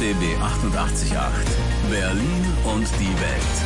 RBB 88.8. Berlin und die Welt.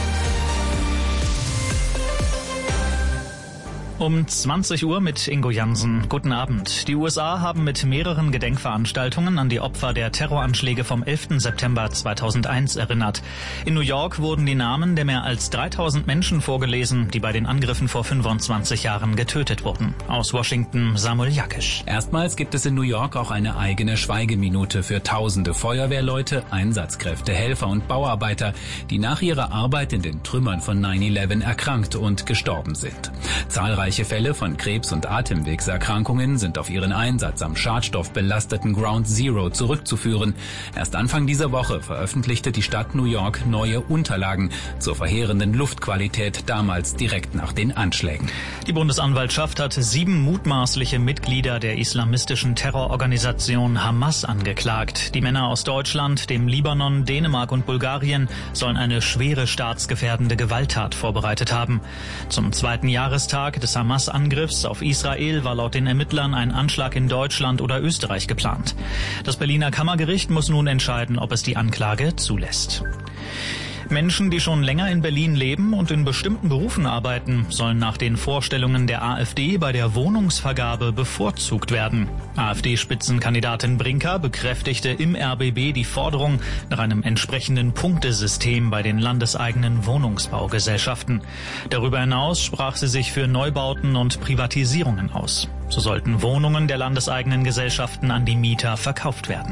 Um 20 Uhr mit Ingo Jansen. Guten Abend. Die USA haben mit mehreren Gedenkveranstaltungen an die Opfer der Terroranschläge vom 11. September 2001 erinnert. In New York wurden die Namen der mehr als 3000 Menschen vorgelesen, die bei den Angriffen vor 25 Jahren getötet wurden. Aus Washington Samuel Jakisch. Erstmals gibt es in New York auch eine eigene Schweigeminute für tausende Feuerwehrleute, Einsatzkräfte, Helfer und Bauarbeiter, die nach ihrer Arbeit in den Trümmern von 9/11 erkrankt und gestorben sind. Zahlreiche Fälle von Krebs- und Atemwegserkrankungen sind auf ihren Einsatz am schadstoffbelasteten Ground Zero zurückzuführen. Erst Anfang dieser Woche veröffentlichte die Stadt New York neue Unterlagen zur verheerenden Luftqualität damals direkt nach den Anschlägen. Die Bundesanwaltschaft hat 7 mutmaßliche Mitglieder der islamistischen Terrororganisation Hamas angeklagt. Die Männer aus Deutschland, dem Libanon, Dänemark und Bulgarien sollen eine schwere staatsgefährdende Gewalttat vorbereitet haben. Zum 2. Jahrestag des Hamas-Angriffs auf Israel war laut den Ermittlern ein Anschlag in Deutschland oder Österreich geplant. Das Berliner Kammergericht muss nun entscheiden, ob es die Anklage zulässt. Menschen, die schon länger in Berlin leben und in bestimmten Berufen arbeiten, sollen nach den Vorstellungen der AfD bei der Wohnungsvergabe bevorzugt werden. AfD-Spitzenkandidatin Brinker bekräftigte im RBB die Forderung nach einem entsprechenden Punktesystem bei den landeseigenen Wohnungsbaugesellschaften. Darüber hinaus sprach sie sich für Neubauten und Privatisierungen aus. So sollten Wohnungen der landeseigenen Gesellschaften an die Mieter verkauft werden.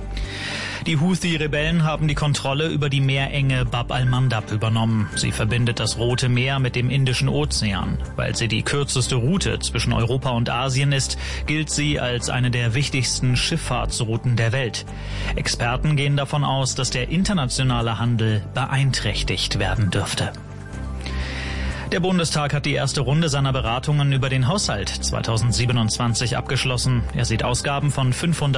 Die Houthi-Rebellen haben die Kontrolle über die Meerenge Bab al-Mandab übernommen. Sie verbindet das Rote Meer mit dem Indischen Ozean. Weil sie die kürzeste Route zwischen Europa und Asien ist, gilt sie als eine der wichtigsten Schifffahrtsrouten der Welt. Experten gehen davon aus, dass der internationale Handel beeinträchtigt werden dürfte. Der Bundestag hat die erste Runde seiner Beratungen über den Haushalt 2027 abgeschlossen. Er sieht Ausgaben von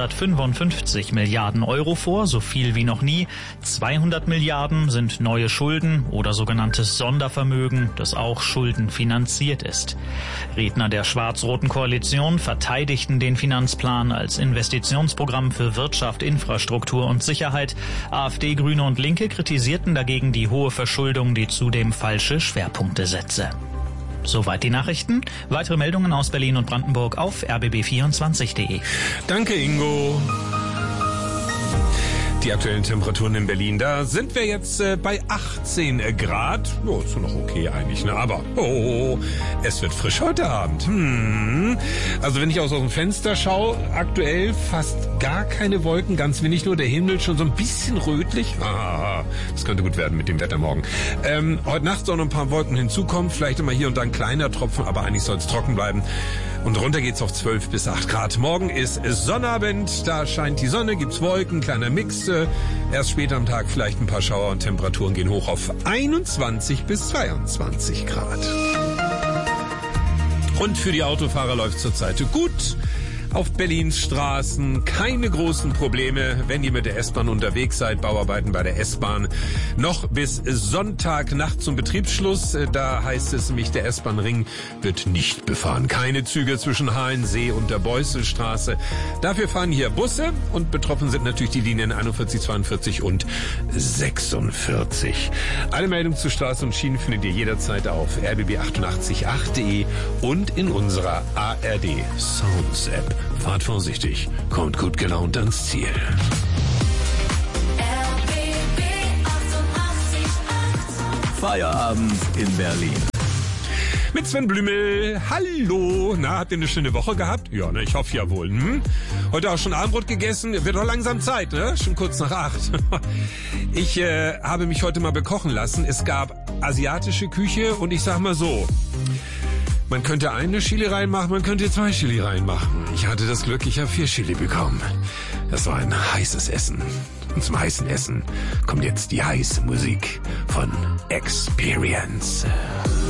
555 Milliarden Euro vor, so viel wie noch nie. 200 Milliarden sind neue Schulden oder sogenanntes Sondervermögen, das auch schuldenfinanziert ist. Redner der schwarz-roten Koalition verteidigten den Finanzplan als Investitionsprogramm für Wirtschaft, Infrastruktur und Sicherheit. AfD, Grüne und Linke kritisierten dagegen die hohe Verschuldung, die zudem falsche Schwerpunkte setzt. Soweit die Nachrichten. Weitere Meldungen aus Berlin und Brandenburg auf rbb24.de. Danke, Ingo. Die aktuellen Temperaturen in Berlin, da sind wir jetzt bei 18 Grad. Oh, ist noch okay eigentlich, ne? Aber es wird frisch heute Abend. Also wenn ich aus dem Fenster schaue, aktuell fast gar keine Wolken, ganz wenig nur, der Himmel schon so ein bisschen rötlich. Das könnte gut werden mit dem Wetter morgen. Heute Nacht sollen noch ein paar Wolken hinzukommen, vielleicht immer hier und da ein kleiner Tropfen, aber eigentlich soll es trocken bleiben. Und runter geht's auf 12 bis 8 Grad. Morgen ist Sonnabend, da scheint die Sonne, gibt's Wolken, kleiner Mix. Erst später am Tag vielleicht ein paar Schauer und Temperaturen gehen hoch auf 21 bis 22 Grad. Und für die Autofahrer läuft zurzeit gut. Auf Berlins Straßen keine großen Probleme, wenn ihr mit der S-Bahn unterwegs seid. Bauarbeiten bei der S-Bahn noch bis Sonntagnacht zum Betriebsschluss. Da heißt es nämlich, der S-Bahn-Ring wird nicht befahren. Keine Züge zwischen Halensee und der Beusselstraße. Dafür fahren hier Busse und betroffen sind natürlich die Linien 41, 42 und 46. Alle Meldungen zu Straßen und Schienen findet ihr jederzeit auf rbb888.de und in unserer ARD Sounds App. Fahrt vorsichtig, kommt gut gelaunt ans Ziel. Feierabend in Berlin. Mit Sven Blümel. Hallo. Na, habt ihr eine schöne Woche gehabt? Ja, ne, ich hoffe ja wohl. Heute auch schon Abendbrot gegessen. Wird doch langsam Zeit, ne? Schon kurz nach 8. Ich habe mich heute mal bekochen lassen. Es gab asiatische Küche und ich sag mal so, man könnte eine Chili reinmachen, man könnte 2 Chili reinmachen. Ich hatte das Glück, ich habe 4 Chili bekommen. Das war ein heißes Essen. Und zum heißen Essen kommt jetzt die heiße Musik von Experience.